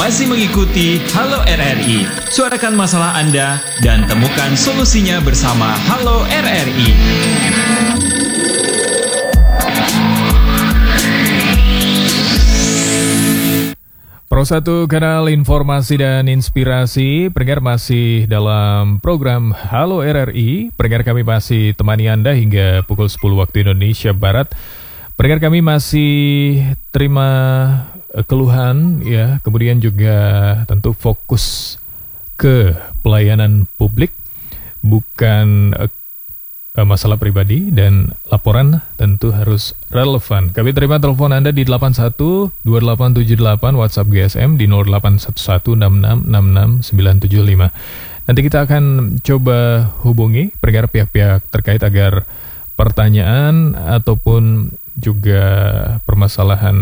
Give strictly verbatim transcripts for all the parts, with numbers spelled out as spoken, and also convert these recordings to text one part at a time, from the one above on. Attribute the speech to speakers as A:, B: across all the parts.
A: masih mengikuti Halo R R I. Suarakan masalah Anda dan temukan solusinya bersama Halo R R I.
B: Pro satu Kanal Informasi dan Inspirasi, pendengar masih dalam program Halo R R I. Pendengar kami masih temani Anda hingga pukul sepuluh waktu Indonesia Barat. Pendengar kami masih terima keluhan, ya, kemudian juga tentu fokus ke pelayanan publik, bukan uh, masalah pribadi, dan laporan tentu harus relevan. Kami terima telepon Anda di delapan satu dua delapan tujuh delapan, WhatsApp G S M di nol delapan satu satu enam enam enam enam sembilan tujuh lima. Nanti kita akan coba hubungi pendengar pihak-pihak terkait agar pertanyaan ataupun juga permasalahan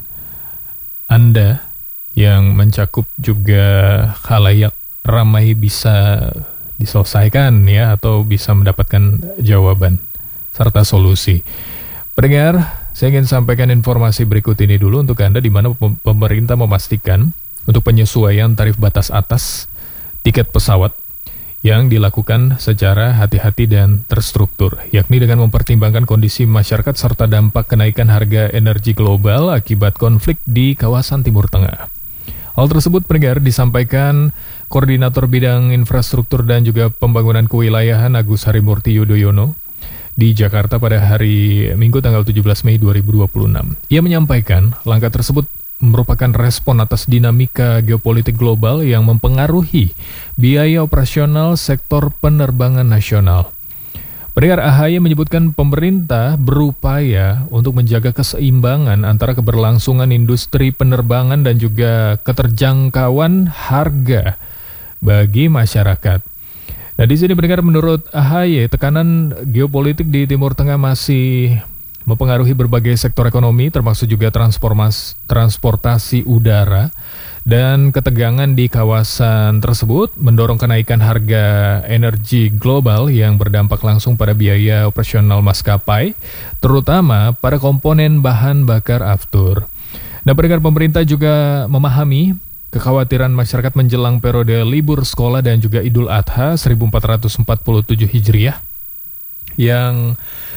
B: Anda yang mencakup juga khalayak ramai bisa diselesaikan, ya, atau bisa mendapatkan jawaban serta solusi. Pendengar, saya ingin sampaikan informasi berikut ini dulu untuk Anda, di mana pemerintah memastikan untuk penyesuaian tarif batas atas tiket pesawat yang dilakukan secara hati-hati dan terstruktur, yakni dengan mempertimbangkan kondisi masyarakat serta dampak kenaikan harga energi global akibat konflik di kawasan Timur Tengah. Hal tersebut, pendengar, disampaikan Koordinator Bidang Infrastruktur dan juga Pembangunan Kewilayahan Agus Harimurti Yudhoyono di Jakarta pada hari Minggu tanggal tujuh belas Mei dua ribu dua puluh enam. Ia menyampaikan langkah tersebut merupakan respon atas dinamika geopolitik global yang mempengaruhi biaya operasional sektor penerbangan nasional. Pendengar, A H Y menyebutkan pemerintah berupaya untuk menjaga keseimbangan antara keberlangsungan industri penerbangan dan juga keterjangkauan harga bagi masyarakat. Nah, di sini pendengar, menurut A H Y, tekanan geopolitik di Timur Tengah masih mempengaruhi berbagai sektor ekonomi, termasuk juga transformasi, transportasi udara, dan ketegangan di kawasan tersebut mendorong kenaikan harga energi global yang berdampak langsung pada biaya operasional maskapai, terutama pada komponen bahan bakar aftur. Nah, pendengar, pemerintah juga memahami kekhawatiran masyarakat menjelang periode libur sekolah dan juga Idul Adha seribu empat ratus empat puluh tujuh Hijriah, yang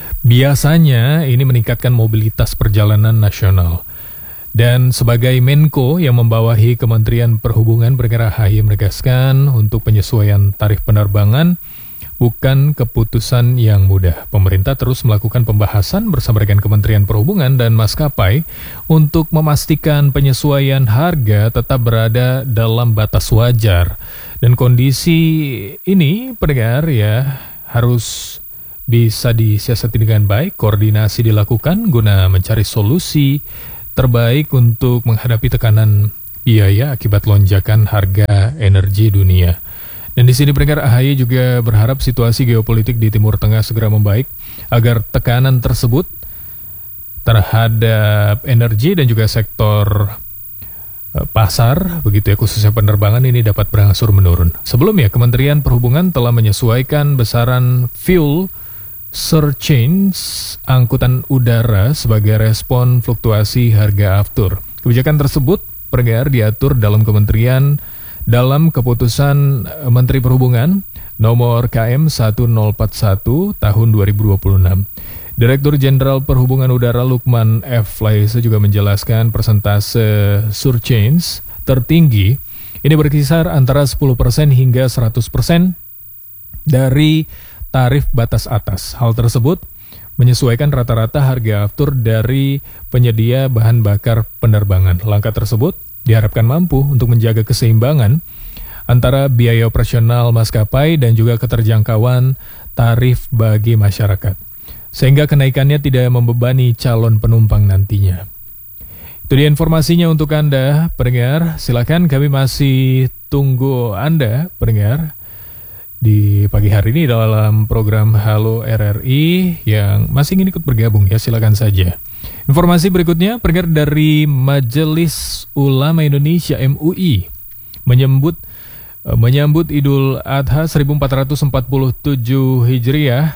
B: biasanya ini meningkatkan mobilitas perjalanan nasional. Dan sebagai Menko yang membawahi Kementerian Perhubungan, pendengar, A H Y menegaskan untuk penyesuaian tarif penerbangan bukan keputusan yang mudah. Pemerintah terus melakukan pembahasan bersama dengan Kementerian Perhubungan dan maskapai untuk memastikan penyesuaian harga tetap berada dalam batas wajar. Dan kondisi ini, pendengar, ya, harus bisa disiasati dengan baik, koordinasi dilakukan guna mencari solusi terbaik untuk menghadapi tekanan biaya akibat lonjakan harga energi dunia. Dan di sini, pendengar, A H Y juga berharap situasi geopolitik di Timur Tengah segera membaik agar tekanan tersebut terhadap energi dan juga sektor uh, pasar, begitu ya, khususnya penerbangan ini dapat berangsur menurun. Sebelumnya, Kementerian Perhubungan telah menyesuaikan besaran fuel surcharge angkutan udara sebagai respon fluktuasi harga aftur. Kebijakan tersebut, pendengar, diatur dalam kementerian dalam keputusan Menteri Perhubungan nomor K M seribu empat puluh satu tahun dua ribu dua puluh enam. Direktur Jenderal Perhubungan Udara Lukman F. Laisa juga menjelaskan persentase surcharge tertinggi ini berkisar antara sepuluh persen hingga seratus persen dari tarif batas atas. Hal tersebut menyesuaikan rata-rata harga aftur dari penyedia bahan bakar penerbangan. Langkah tersebut diharapkan mampu untuk menjaga keseimbangan antara biaya operasional maskapai dan juga keterjangkauan tarif bagi masyarakat, sehingga kenaikannya tidak membebani calon penumpang nantinya. Itu dia informasinya untuk Anda, pendengar. Silakan, kami masih tunggu Anda, pendengar, di pagi hari ini dalam program Halo R R I yang masih ingin ikut bergabung, ya, silakan saja. Informasi berikutnya, pendengar, dari Majelis Ulama Indonesia M U I menyambut menyambut Idul Adha seribu empat ratus empat puluh tujuh Hijriah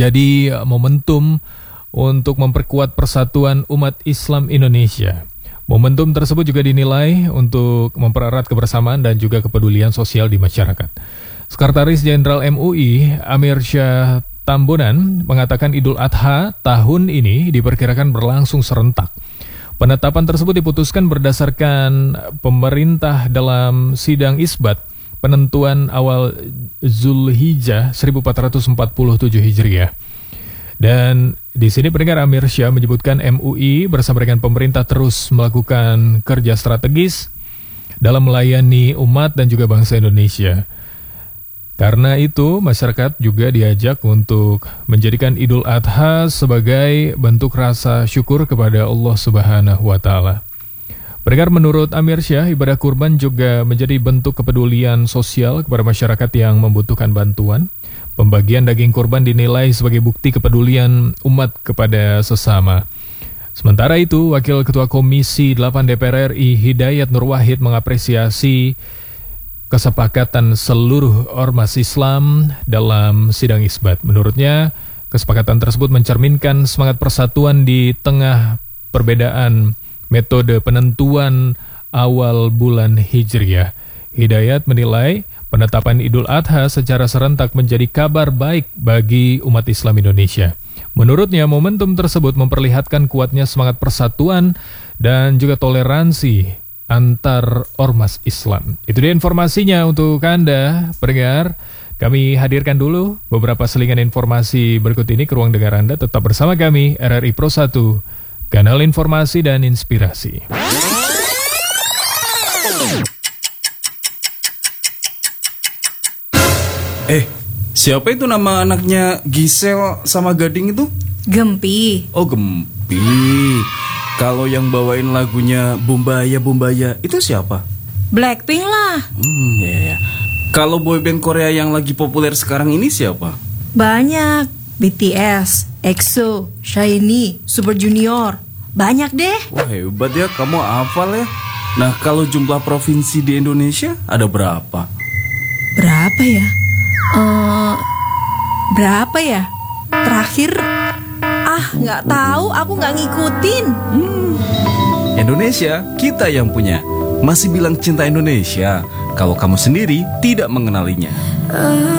B: menjadi momentum untuk memperkuat persatuan umat Islam Indonesia. Momentum tersebut juga dinilai untuk mempererat kebersamaan dan juga kepedulian sosial di masyarakat. Sekretaris Jenderal M U I Amir Syah Tambunan mengatakan Idul Adha tahun ini diperkirakan berlangsung serentak. Penetapan tersebut diputuskan berdasarkan pemerintah dalam sidang isbat penentuan awal Zulhijjah seribu empat ratus empat puluh tujuh Hijriah. Dan di sini pendengar, Amir Syah menyebutkan M U I bersama dengan pemerintah terus melakukan kerja strategis dalam melayani umat dan juga bangsa Indonesia. Karena itu, masyarakat juga diajak untuk menjadikan Idul Adha sebagai bentuk rasa syukur kepada Allah Subhanahu wa Ta'ala. Pendengar, menurut Amir Syah, ibadah kurban juga menjadi bentuk kepedulian sosial kepada masyarakat yang membutuhkan bantuan. Pembagian daging kurban dinilai sebagai bukti kepedulian umat kepada sesama. Sementara itu, Wakil Ketua Komisi delapan D P R R I Hidayat Nur Wahid mengapresiasi kesepakatan seluruh ormas Islam dalam sidang isbat. Menurutnya, kesepakatan tersebut mencerminkan semangat persatuan di tengah perbedaan metode penentuan awal bulan Hijriah. Hidayat menilai penetapan Idul Adha secara serentak menjadi kabar baik bagi umat Islam Indonesia. Menurutnya, momentum tersebut memperlihatkan kuatnya semangat persatuan dan juga toleransi antar ormas Islam. Itu dia informasinya untuk Anda, pendengar. Kami hadirkan dulu beberapa selingan informasi berikut ini ke ruang dengar Anda. Tetap bersama kami, R R I Pro satu, kanal informasi dan inspirasi.
C: Eh, siapa itu nama anaknya Gisel sama Gading itu?
D: Gempi.
C: Oh, Gempi. Kalau yang bawain lagunya Bumbaya Bumbaya itu siapa?
D: Blackpink lah.
C: Hmm, ya ya. Kalau boyband Korea yang lagi populer sekarang ini siapa?
D: Banyak. B T S, EXO, SHINee, Super Junior. Banyak deh.
C: Wah, hebat ya, kamu hafal ya. Nah, kalau jumlah provinsi di Indonesia ada berapa?
D: Berapa ya? Uh, berapa ya? Terakhir, ah nggak tahu, aku nggak ngikutin.
C: Hmm. Indonesia, kita yang punya. Masih bilang cinta Indonesia, kalau kamu sendiri tidak mengenalinya.
D: Uh,